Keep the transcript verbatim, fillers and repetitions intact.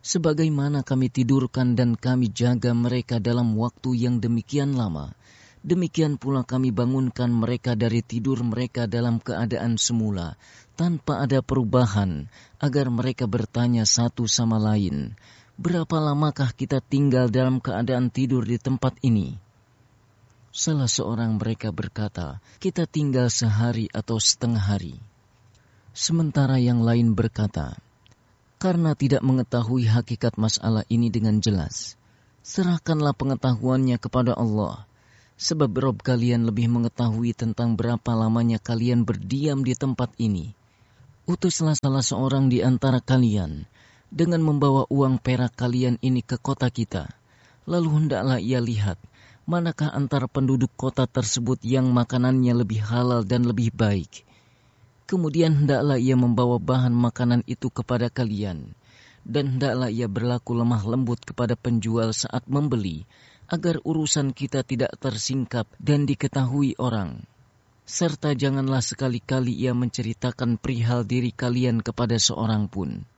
Sebagaimana kami tidurkan dan kami jaga mereka dalam waktu yang demikian lama, demikian pula kami bangunkan mereka dari tidur mereka dalam keadaan semula, tanpa ada perubahan, agar mereka bertanya satu sama lain, berapa lamakah kita tinggal dalam keadaan tidur di tempat ini? Salah seorang mereka berkata, kita tinggal sehari atau setengah hari. Sementara yang lain berkata, karena tidak mengetahui hakikat masalah ini dengan jelas, serahkanlah pengetahuannya kepada Allah, sebab Rabb kalian lebih mengetahui tentang berapa lamanya kalian berdiam di tempat ini. Utuslah salah seorang di antara kalian dengan membawa uang perak kalian ini ke kota kita, lalu hendaklah ia lihat manakah antara penduduk kota tersebut yang makanannya lebih halal dan lebih baik. Kemudian hendaklah ia membawa bahan makanan itu kepada kalian, dan hendaklah ia berlaku lemah lembut kepada penjual saat membeli, agar urusan kita tidak tersingkap dan diketahui orang. Serta janganlah sekali-kali ia menceritakan perihal diri kalian kepada seorang pun.